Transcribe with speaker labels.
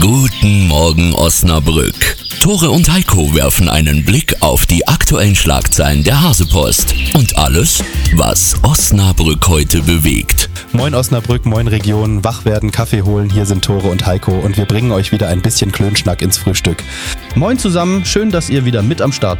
Speaker 1: Guten Morgen Osnabrück. Tore und Heiko werfen einen Blick auf die aktuellen Schlagzeilen der Hasepost und alles, was Osnabrück heute bewegt.
Speaker 2: Moin Osnabrück, moin Region, wach werden, Kaffee holen, hier sind Tore und Heiko und wir bringen euch wieder ein bisschen Klönschnack ins Frühstück.
Speaker 3: Moin zusammen, schön, dass ihr wieder mit am Start seid.